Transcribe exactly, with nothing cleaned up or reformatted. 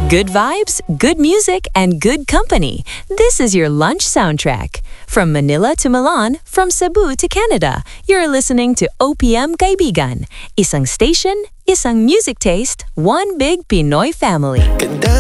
Good vibes, good music, and good company. This is your lunch soundtrack. From Manila to Milan, from Cebu to Canada, you're listening to O P M Kaibigan. Isang station, isang music taste, one big Pinoy family.